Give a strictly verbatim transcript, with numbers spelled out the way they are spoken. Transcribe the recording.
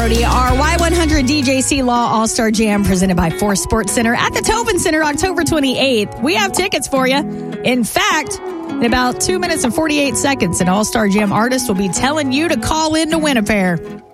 Our Y one hundred D J C Law All-Star Jam presented by Force Sports Center at the Tobin Center October twenty-eighth. We have tickets for you. In fact, in about two minutes and forty-eight seconds, an All-Star Jam artist will be telling you to call in to win a pair.